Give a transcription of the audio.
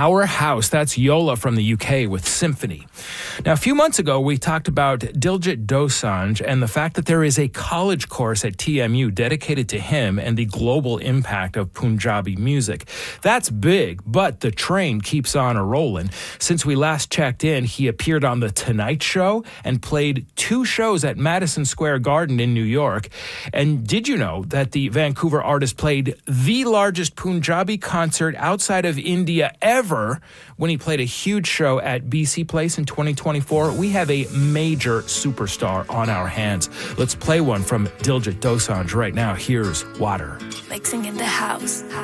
Powerhouse. That's Yola from the UK with Symphony. Now, a few months ago, we talked about Diljit Dosanjh and the fact that there is a college course at TMU dedicated to him and the global impact of Punjabi music. That's big, but the train keeps on a-rolling. Since we last checked in, he appeared on The Tonight Show and played 2 shows at Madison Square Garden in New York. And did you know that the Vancouver artist played the largest Punjabi concert outside of India ever when he played a huge show at BC Place in 2024? We have a major superstar on our hands. Let's play one from Diljit Dosanjh right now. Here's Water. Mixing in the house.